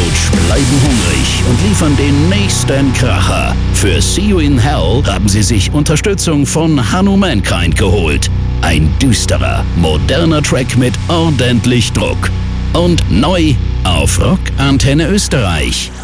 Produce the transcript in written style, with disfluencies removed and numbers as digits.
Coach bleiben hungrig und liefern den nächsten Kracher. Für See You in Hell haben sie sich Unterstützung von Hanno Mankind geholt. Ein düsterer, moderner Track mit ordentlich Druck. Und neu auf Rock Antenne Österreich.